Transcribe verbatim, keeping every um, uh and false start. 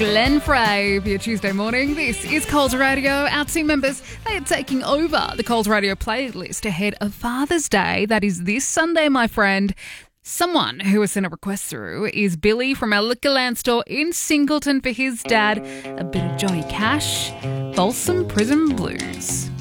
Glenn Frey for your Tuesday morning. This is Coles Radio. Our team members, they are taking over the Coles Radio playlist ahead of Father's Day. That is this Sunday, my friend. Someone who has sent a request through is Billy from our Liquorland store in Singleton for his dad. A bit of Johnny Cash, Folsom Prison Blues.